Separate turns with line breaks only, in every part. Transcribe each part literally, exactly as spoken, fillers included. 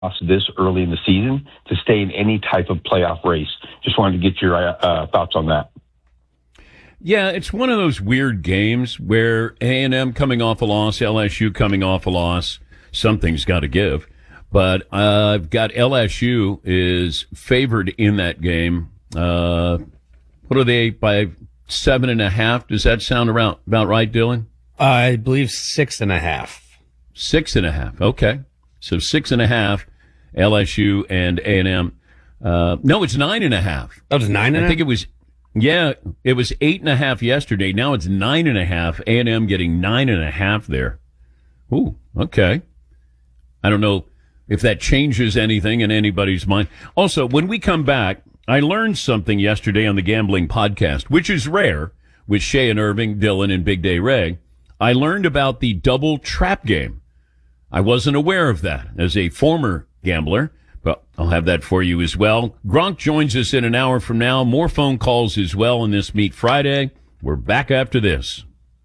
this early in the season to stay in any type of playoff race. Just wanted to get your uh, thoughts on that.
Yeah, it's one of those weird games where A and M coming off a loss, L S U coming off a loss, something's got to give. But uh, I've got L S U is favored in that game. Uh, what are they, by seven and a half? Does that sound around, about right, Dylan?
I believe six and a half.
Six and a half, okay. So six and a half, L S U and A and M. Uh, no, it's nine and a half.
Oh, it's nine and a half?
I think it was, yeah, it was eight and a half yesterday. Now it's nine and a half. A and M getting nine and a half there. Ooh, okay. I don't know if that changes anything in anybody's mind. Also, when we come back, I learned something yesterday on the Gambling Podcast, which is rare with Shay and Irving, Dylan, and Big Day Ray. I learned about the double trap game. I wasn't aware of that as a former gambler, but I'll have that for you as well. Gronk joins us in an hour from now. More phone calls as well on this Meet Friday. We're back after this.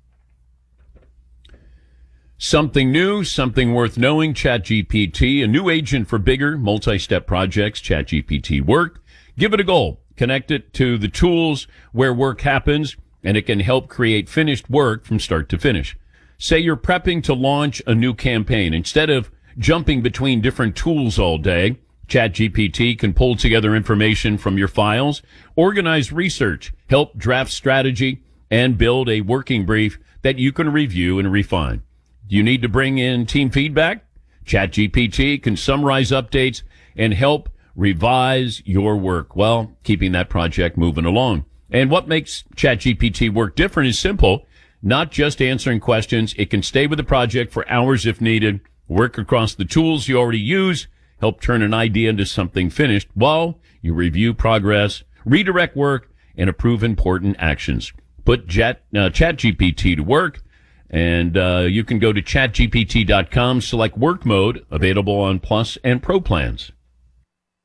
Something new, something worth knowing, ChatGPT, a new agent for bigger multi-step projects, ChatGPT Work. Give it a go. Connect it to the tools where work happens, and it can help create finished work from start to finish. Say you're prepping to launch a new campaign. Instead of jumping between different tools all day, ChatGPT can pull together information from your files, organize research, help draft strategy, and build a working brief that you can review and refine. Do you need to bring in team feedback? ChatGPT can summarize updates and help revise your work while keeping that project moving along. And what makes ChatGPT Work different is simple. Not just answering questions. It can stay with the project for hours if needed, work across the tools you already use, help turn an idea into something finished while you review progress, redirect work, and approve important actions. Put Chat, uh, ChatGPT to work, and uh, you can go to chat G P T dot com, select work mode, available on Plus and Pro plans.